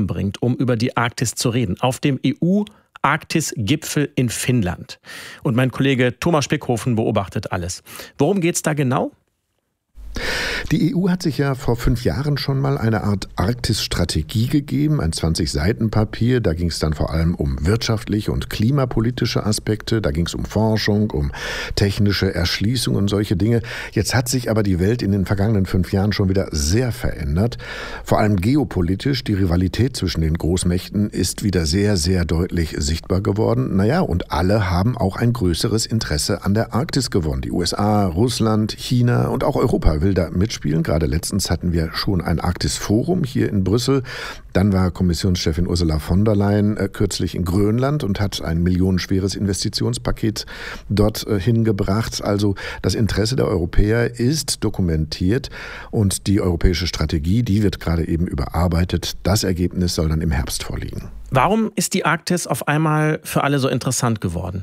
zusammenbringt, um über die Arktis zu reden. Auf dem EU-Arktis-Gipfel in Finnland. Und mein Kollege Thomas Spickhofen beobachtet alles. Worum geht's da genau? Die EU hat sich ja vor 5 Jahren schon mal eine Art Arktis-Strategie gegeben, ein 20-Seiten-Papier. Da ging es dann vor allem um wirtschaftliche und klimapolitische Aspekte. Da ging es um Forschung, um technische Erschließung und solche Dinge. Jetzt hat sich aber die Welt in den vergangenen 5 Jahren schon wieder sehr verändert. Vor allem geopolitisch. Die Rivalität zwischen den Großmächten ist wieder sehr, sehr deutlich sichtbar geworden. Naja, und alle haben auch ein größeres Interesse an der Arktis gewonnen. Die USA, Russland, China und auch Europa will da mitspielen. Gerade letztens hatten wir schon ein Arktis-Forum hier in Brüssel. Dann war Kommissionschefin Ursula von der Leyen kürzlich in Grönland und hat ein millionenschweres Investitionspaket dort hingebracht. Also das Interesse der Europäer ist dokumentiert und die europäische Strategie, die wird gerade eben überarbeitet. Das Ergebnis soll dann im Herbst vorliegen. Warum ist die Arktis auf einmal für alle so interessant geworden?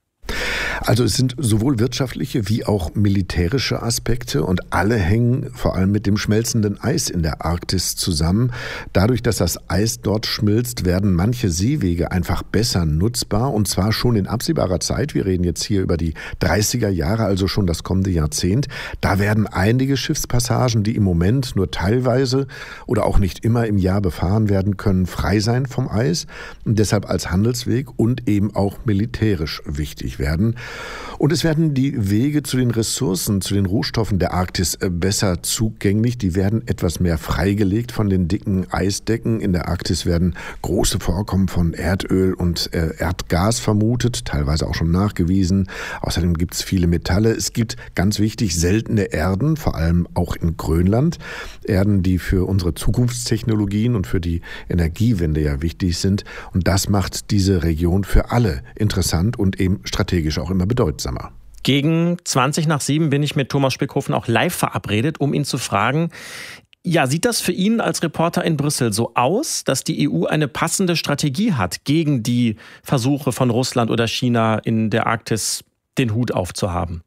Also es sind sowohl wirtschaftliche wie auch militärische Aspekte und alle hängen vor allem mit dem schmelzenden Eis in der Arktis zusammen. Dadurch, dass das Eis dort schmilzt, werden manche Seewege einfach besser nutzbar und zwar schon in absehbarer Zeit. Wir reden jetzt hier über die 30er Jahre, also schon das kommende Jahrzehnt. Da werden einige Schiffspassagen, die im Moment nur teilweise oder auch nicht immer im Jahr befahren werden können, frei sein vom Eis und deshalb als Handelsweg und eben auch militärisch wichtig werden. Und es werden die Wege zu den Ressourcen, zu den Rohstoffen der Arktis besser zugänglich. Die werden etwas mehr freigelegt von den dicken Eisdecken. In der Arktis werden große Vorkommen von Erdöl und Erdgas vermutet, teilweise auch schon nachgewiesen. Außerdem gibt es viele Metalle. Es gibt, ganz wichtig, seltene Erden, vor allem auch in Grönland. Erden, die für unsere Zukunftstechnologien und für die Energiewende ja wichtig sind. Und das macht diese Region für alle interessant und eben strategisch auch immer bedeutsamer. Gegen 7:20 bin ich mit Thomas Spickhofen auch live verabredet, um ihn zu fragen, ja, sieht das für ihn als Reporter in Brüssel so aus, dass die EU eine passende Strategie hat gegen die Versuche von Russland oder China in der Arktis den Hut aufzuhaben?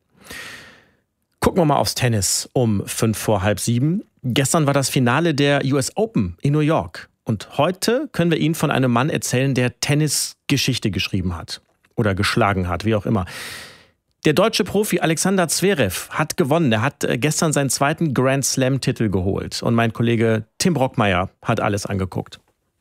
Gucken wir mal aufs Tennis um 7:05. Gestern war das Finale der US Open in New York. Und heute können wir Ihnen von einem Mann erzählen, der Tennisgeschichte geschrieben hat. Oder geschlagen hat, wie auch immer. Der deutsche Profi Alexander Zverev hat gewonnen. Er hat gestern seinen 2. Grand Slam-Titel geholt. Und mein Kollege Tim Brockmeier hat alles angeguckt.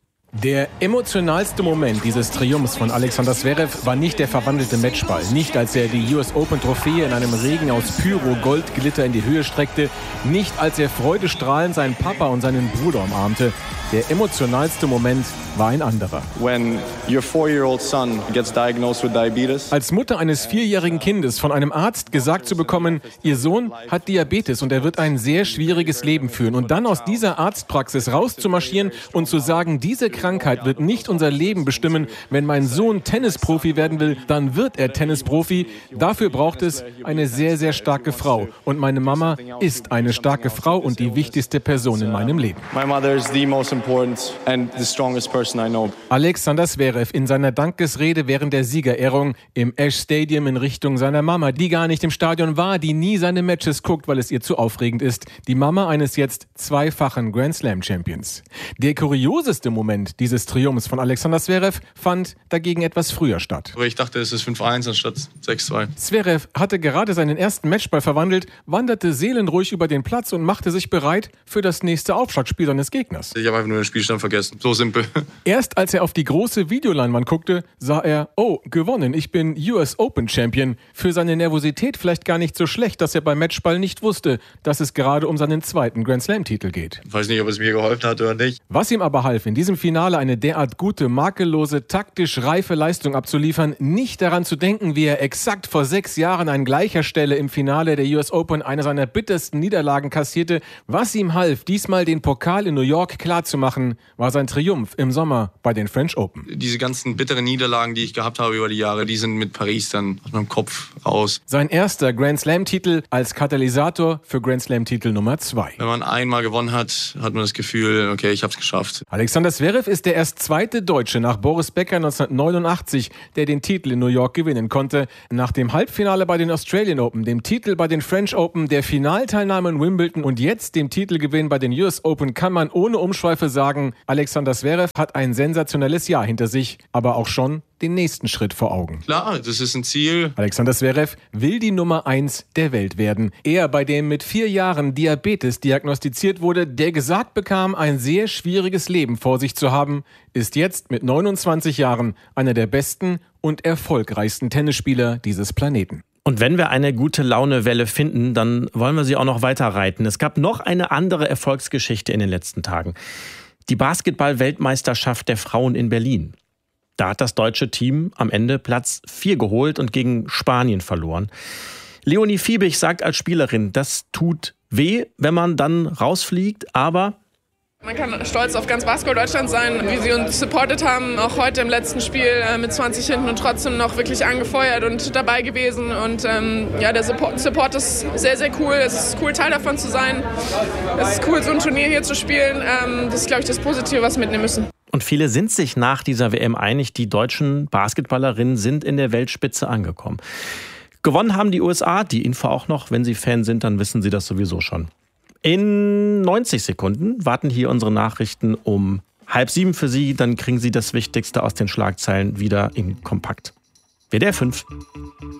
Der emotionalste Moment dieses Triumphs von Alexander Zverev war nicht der verwandelte Matchball. Nicht, als er die US Open-Trophäe in einem Regen aus Pyro-Goldglitter in die Höhe streckte. Nicht, als er freudestrahlend seinen Papa und seinen Bruder umarmte. Der emotionalste Moment war ein anderer. When your 4-year-old son gets diagnosed with diabetes. Als Mutter eines 4-jährigen Kindes von einem Arzt gesagt zu bekommen, ihr Sohn hat Diabetes und er wird ein sehr schwieriges Leben führen. Und dann aus dieser Arztpraxis rauszumarschieren und zu sagen, diese Krankheit wird nicht unser Leben bestimmen. Wenn mein Sohn Tennisprofi werden will, dann wird er Tennisprofi. Dafür braucht es eine sehr, sehr starke Frau. Und meine Mama ist eine starke Frau und die wichtigste Person in meinem Leben. My mother is the most important and the strongest person I know. Alexander Zverev in seiner Dankesrede während der Siegerehrung im Ash Stadium in Richtung seiner Mama, die gar nicht im Stadion war, die nie seine Matches guckt, weil es ihr zu aufregend ist. Die Mama eines jetzt 2-fachen Grand Slam Champions. Der kurioseste Moment dieses Triumphs von Alexander Zverev fand dagegen etwas früher statt. Ich dachte, es ist 5-1 anstatt 6-2. Zverev hatte gerade seinen ersten Matchball verwandelt, wanderte seelenruhig über den Platz und machte sich bereit für das nächste Aufschlagspiel seines Gegners. Ich habe einfach nur den Spielstand vergessen. So simpel. Erst als er auf die große Videoleinwand guckte, sah er, oh, gewonnen, ich bin US Open Champion. Für seine Nervosität vielleicht gar nicht so schlecht, dass er beim Matchball nicht wusste, dass es gerade um seinen 2. Grand Slam Titel geht. Ich weiß nicht, ob es mir geholfen hat oder nicht. Was ihm aber half, in diesem Finale eine derart gute, makellose, taktisch reife Leistung abzuliefern, nicht daran zu denken, wie er exakt vor 6 Jahren an gleicher Stelle im Finale der US Open eine seiner bittersten Niederlagen kassierte. Was ihm half, diesmal den Pokal in New York klarzumachen, war sein Triumph im Sommer bei den French Open. Diese ganzen bitteren Niederlagen, die ich gehabt habe über die Jahre, die sind mit Paris dann aus meinem Kopf raus. Sein erster Grand Slam-Titel als Katalysator für Grand Slam-Titel Nummer 2. Wenn man einmal gewonnen hat, hat man das Gefühl, okay, ich habe es geschafft. Alexander Zverev ist der erst zweite Deutsche nach Boris Becker 1989, der den Titel in New York gewinnen konnte. Nach dem Halbfinale bei den Australian Open, dem Titel bei den French Open, der Finalteilnahme in Wimbledon und jetzt dem Titelgewinn bei den US Open kann man ohne Umschweife sagen, Alexander Zverev hat ein sensationelles Jahr hinter sich, aber auch schon den nächsten Schritt vor Augen. Klar, das ist ein Ziel. Alexander Zverev will die Nummer 1 der Welt werden. Er, bei dem mit 4 Jahren Diabetes diagnostiziert wurde, der gesagt bekam, ein sehr schwieriges Leben vor sich zu haben, ist jetzt mit 29 Jahren einer der besten und erfolgreichsten Tennisspieler dieses Planeten. Und wenn wir eine gute Launewelle finden, dann wollen wir sie auch noch weiter reiten. Es gab noch eine andere Erfolgsgeschichte in den letzten Tagen. Die Basketball-Weltmeisterschaft der Frauen in Berlin. Da hat das deutsche Team am Ende Platz 4 geholt und gegen Spanien verloren. Leonie Fiebig sagt als Spielerin, das tut weh, wenn man dann rausfliegt, aber man kann stolz auf ganz Basketball-Deutschland sein, wie sie uns supportet haben. Auch heute im letzten Spiel mit 20 hinten und trotzdem noch wirklich angefeuert und dabei gewesen. Und der Support ist sehr, sehr cool. Es ist cool, Teil davon zu sein. Es ist cool, so ein Turnier hier zu spielen. Das ist, glaube ich, das Positive, was wir mitnehmen müssen. Und viele sind sich nach dieser WM einig, die deutschen Basketballerinnen sind in der Weltspitze angekommen. Gewonnen haben die USA, die Info auch noch. Wenn Sie Fan sind, dann wissen Sie das sowieso schon. In 90 Sekunden warten hier unsere Nachrichten um 6:30 für Sie. Dann kriegen Sie das Wichtigste aus den Schlagzeilen wieder in Kompakt. WDR 5.